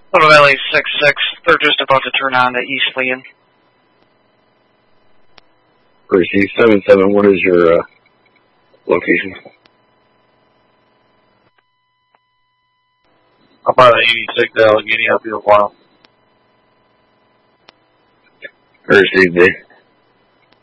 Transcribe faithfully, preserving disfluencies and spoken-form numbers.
Little Valley six six, they're just about to turn on to East Leon. Receive seven seven, what is your uh, location? I'm on an eighty-six Allegheny, I'll be a while. Receive, Dave.